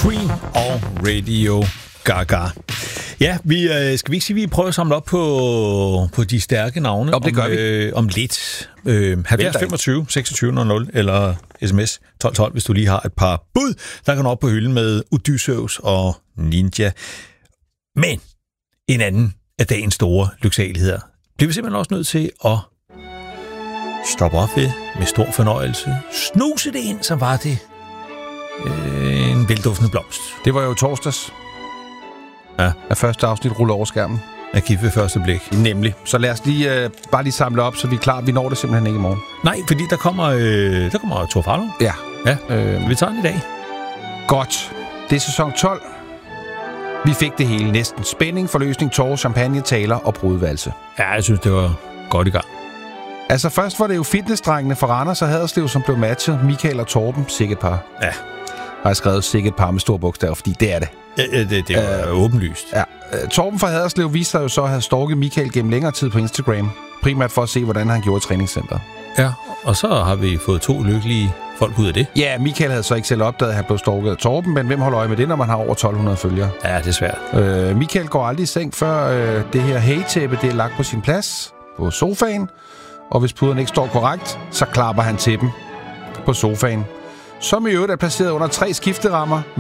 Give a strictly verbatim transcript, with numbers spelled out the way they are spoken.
Cream og Radio Gaga. Ja, vi øh, skal vi ikke sige, at vi prøver at samle op på, på de stærke navne Om, det gør om, vi. øh, om lidt. Øh, halvfjerds femogtyve seksogtyve nul nul eller sms tolv tolv, hvis du lige har et par bud, der kan op på hylden med Odysseus og Ninja. Men en anden af dagens store lyksaligheder bliver vi simpelthen også nødt til at stoppe op ved med stor fornøjelse. Snuse det ind, som var det øh, en velduftende blomst. Det var jo torsdags. Ja. Af første afsnit ruller over skærmen. At kigge ved første blik. Nemlig. Så lad os lige, øh, bare lige samle op, så vi er klar. Vi når det simpelthen ikke i morgen. Nej, fordi der kommer, øh, der kommer Thor Farlund. Ja. Ja, øh, vi tager den i dag. Godt. Det er sæson tolv. Vi fik det hele næsten. Spænding, forløsning, tårer, champagne, taler og brudvalse. Ja, jeg synes, det var godt i gang. Altså først var det jo fitnessdrengene fra Randers og Haderslev, som blev matchet. Michael og Torben, sikkert par. Ja. Har jeg skrevet sikkert par med store bogstaver, fordi det er det. Ja, det, det er øh, åbenlyst. Ja. Torben fra Haderslev viste sig jo så at have stalket Michael gennem længere tid på Instagram. Primært for at se, hvordan han gjorde i træningscenteret. Ja, og så har vi fået to lykkelige folk ud af det. Ja, Michael havde så ikke selv opdaget, at han blev stalket af Torben, men hvem holder øje med det, når man har over tolv hundrede følgere? Ja, det er svært. Øh, Michael går aldrig i seng, før øh, det her hey-tæppe, det er lagt på sin plads på sofaen. Og hvis puderne ikke står korrekt, så klapper han til dem på sofaen. Som i øvrigt er placeret under tre skifterammer